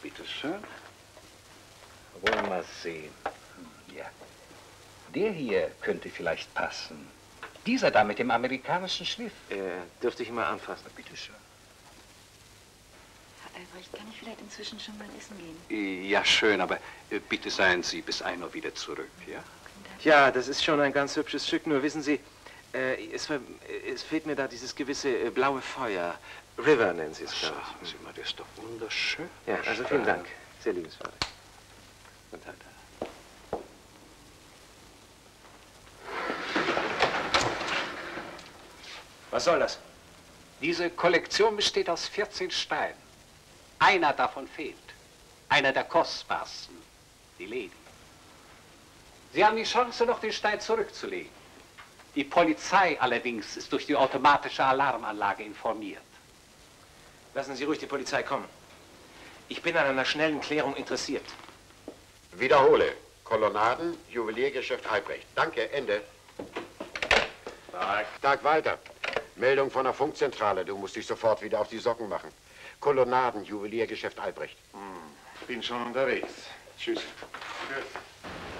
bitteschön. Wollen wir mal sehen. Ja. Der hier könnte vielleicht passen. Dieser da mit dem amerikanischen Schliff. Dürfte ich ihn mal anfassen? Bitteschön. Herr Albrecht, kann ich vielleicht inzwischen schon mal essen gehen? Ja, schön, aber bitte seien Sie bis 1 Uhr wieder zurück, ja? Ja, das ist schon ein ganz hübsches Stück, nur wissen Sie, es fehlt mir da dieses gewisse blaue Feuer. River nennen Sie es, glaube ich. Sagen Sie mal, das ist doch wunderschön. Ja, also vielen Dank. Sehr liebenswürdig. Guten Tag. Was soll das? Diese Kollektion besteht aus 14 Steinen. Einer davon fehlt. Einer der kostbarsten. Die Lady. Sie haben die Chance, noch den Stein zurückzulegen. Die Polizei allerdings ist durch die automatische Alarmanlage informiert. Lassen Sie ruhig die Polizei kommen. Ich bin an einer schnellen Klärung interessiert. Wiederhole. Kolonnaden, Juweliergeschäft Albrecht. Danke, Ende. Tag Walter. Meldung von der Funkzentrale. Du musst dich sofort wieder auf die Socken machen. Kolonnaden, Juweliergeschäft Albrecht. Bin schon unterwegs. Tschüss. Tschüss.